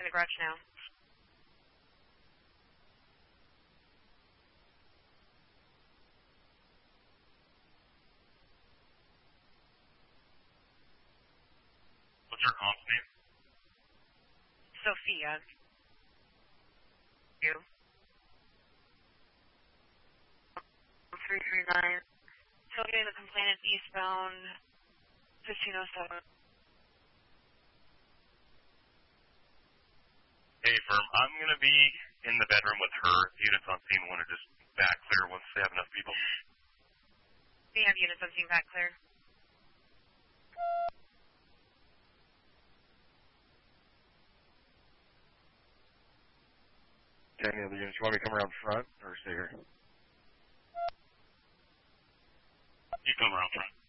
the garage now. What's your comp's name? Sophia. You. 339. Still getting the complainant eastbound 1507. Hey, firm, I'm going to be in the bedroom with her. Units on scene want to just back clear once they have enough people. We have units on scene back clear. Okay, any other units? You want me to come around front or stay here? You come around front.